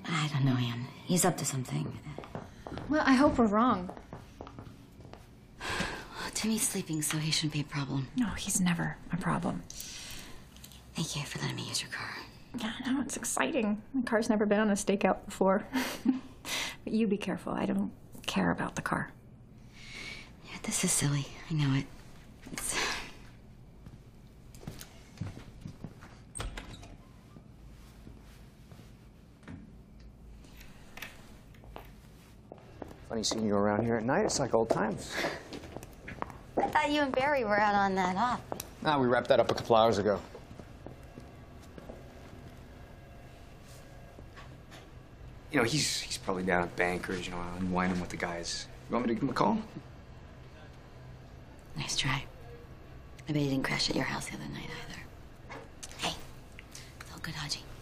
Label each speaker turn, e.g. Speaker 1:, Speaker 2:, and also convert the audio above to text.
Speaker 1: I don't know, Ann. He's up to something.
Speaker 2: Well, I hope we're wrong.
Speaker 1: Well, Timmy's sleeping, so he shouldn't be a problem.
Speaker 2: No, he's never a problem.
Speaker 1: Thank you for letting me use your car.
Speaker 2: Yeah, no, it's exciting. My car's never been on a stakeout before. But you be careful. I don't care about the car.
Speaker 1: Yeah, this is silly. I know it. It's...
Speaker 3: Funny seeing you around here at night. It's like old times.
Speaker 1: I thought you and Barry were out on that off.
Speaker 3: Ah, we wrapped that up a couple hours ago. You know, he's probably down at Bankers, you know, unwinding with the guys. You want me to give him a call?
Speaker 1: Nice try. I bet he didn't crash at your house the other night either. Hey, it's all good, Haji.